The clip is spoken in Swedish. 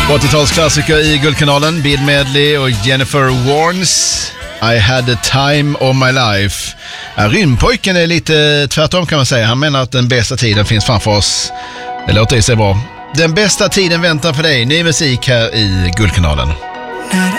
80-talsklassiker i Guldkanalen, Bill Medley och Jennifer Warnes. I had a time of my life. Rymdpojken är lite tvärtom kan man säga. Han menar att den bästa tiden finns framför oss. Det låter i sig bra. Den bästa tiden väntar för dig. Ny musik här i Guldkanalen.